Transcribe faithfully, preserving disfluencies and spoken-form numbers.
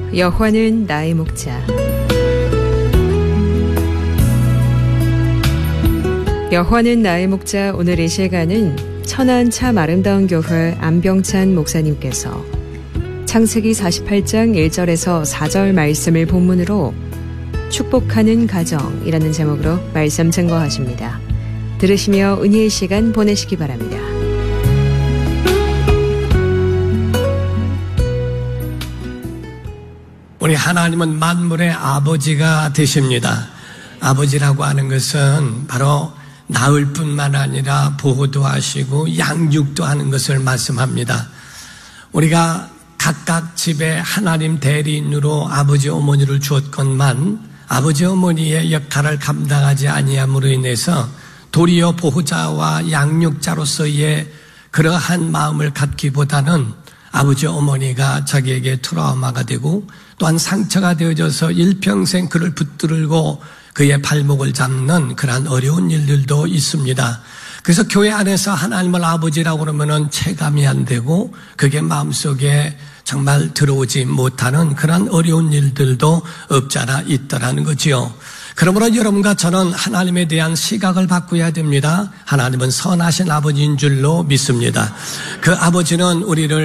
여호와는 나의 목자. 여호와는 나의 목자. 오늘 이 시간은 천안 참 아름다운 교회 안병찬 목사님께서 창세기 사십팔 장 일 절에서 사 절 말씀을 본문으로 축복하는 가정이라는 제목으로 말씀 증거하십니다. 들으시며 은혜의 시간 보내시기 바랍니다. 우리 하나님은 만물의 아버지가 되십니다. 아버지라고 하는 것은 바로 낳을 뿐만 아니라 보호도 하시고 양육도 하는 것을 말씀합니다. 우리가 각각 집에 하나님 대리인으로 아버지 어머니를 주었건만 아버지 어머니의 역할을 감당하지 아니함으로 인해서 도리어 보호자와 양육자로서의 그러한 마음을 갖기보다는 아버지 어머니가 자기에게 트라우마가 되고 또한 상처가 되어져서 일평생 그를 붙들고 그의 발목을 잡는 그러한 어려운 일들도 있습니다. 그래서 교회 안에서 하나님을 아버지라고 그러면은 체감이 안 되고 그게 마음속에 정말 들어오지 못하는 그런 어려운 일들도 없지 않아 있더라는 거지요. 그러므로 여러분과 저는 하나님에 대한 시각을 바꿔야 됩니다. 하나님은 선하신 아버지인 줄로 믿습니다. 그 아버지는 우리를